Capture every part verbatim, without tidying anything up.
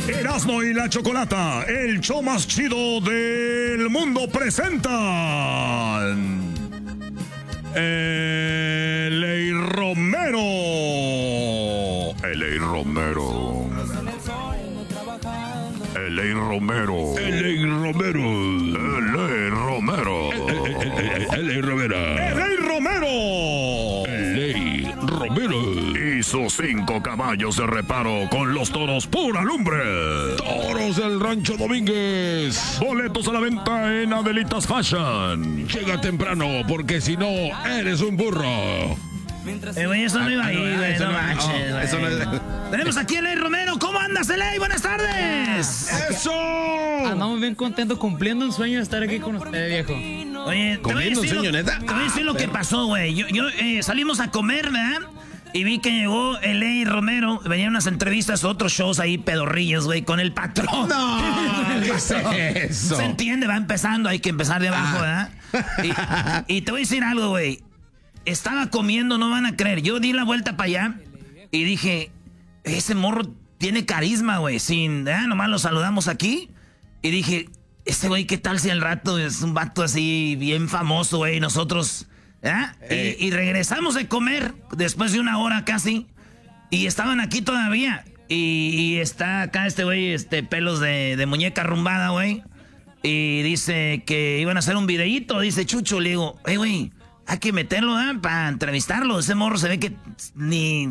Erasmo y la Chocolata, el show más chido del mundo, presentan L A Romero. L A Romero. L A Romero. L A Romero. L A Romero. L A Romero. L A Romero. L A Romero. Y sus cinco caballos de reparo con los toros pura lumbre. Toros del Rancho Domínguez. Boletos a la venta en Adelitas Fashion. Llega temprano porque si no eres un burro. Eh, güey, eso no iba ahí, güey, no manches, güey. Eso no es... Tenemos aquí a L A Romero. ¿Cómo andas, L A? Buenas tardes. ¡Eso! Andamos bien contentos cumpliendo un sueño de estar aquí con usted, viejo. Oye, te voy a ¿Cumpliendo un decir, sueño, lo, neta? te voy a decir lo que pasó, güey. Yo, yo eh, salimos a comer, ¿verdad? Y vi que llegó L A Romero. Venían unas entrevistas, otros shows ahí, pedorrillos, güey, con el patrón. No, ¿qué es eso? Se entiende, va empezando, hay que empezar de abajo, Ah. ¿verdad? Y, y te voy a decir algo, güey. Estaba comiendo, no van a creer. Yo di la vuelta para allá y dije, ese morro tiene carisma, güey. Sin, ¿eh? Nomás lo saludamos aquí. Y dije, ese güey, ¿qué tal si al rato es un vato así bien famoso, güey? Nosotros, ¿eh? Eh. Y, y regresamos de comer después de una hora casi. Y estaban aquí todavía. Y, y está acá este güey, este, pelos de, de muñeca arrumbada, güey. Y dice que iban a hacer un videíto, dice Chucho. Le digo, hey, güey, hay que meterlo, ¿eh? Para entrevistarlo. Ese morro se ve que ni...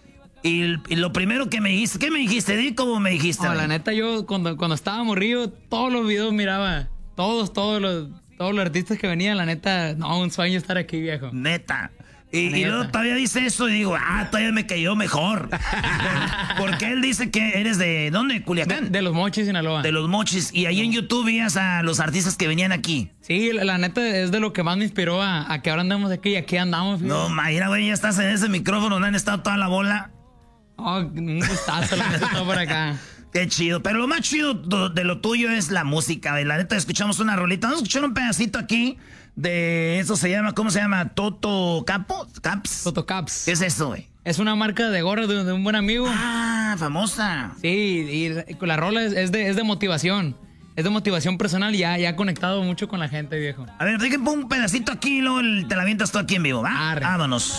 Y, y lo primero que me dijiste, ¿qué me dijiste? Di cómo me dijiste. No, güey. la neta, yo cuando, cuando estaba morrido, todos los videos miraba. Todos, todos los, todos los artistas que venían, la neta, no, un sueño estar aquí, viejo. Neta. Y, Neta. y luego todavía dice eso y digo, ah, todavía me cayó mejor. Por- porque él dice que eres de, ¿dónde? De, Culiacán. de los Mochis, Sinaloa. De los Mochis. Y ahí en YouTube veías a los artistas que venían aquí. Sí, la, la neta es de lo que más me inspiró a, a que ahora andamos aquí y aquí andamos. No, viejo. mira, güey, ya estás en ese micrófono, no han estado toda la bola. Oh, un gustazo, la neta, todo por acá. Qué chido. Pero lo más chido do- de lo tuyo es la música, güey. La neta, escuchamos una rolita. Vamos a escuchar un pedacito aquí de eso se llama, ¿cómo se llama? Toto Capo, Caps. Toto Caps. ¿Qué es eso, güey? Es una marca de gorras de, de un buen amigo. Ah, famosa. Sí, y la rola es, es de, es de motivación. Es de motivación personal y ya, ya ha conectado mucho con la gente, viejo. A ver, déjenme un pedacito aquí y luego el- te la avientas tú aquí en vivo, ¿va? Arre. Vámonos.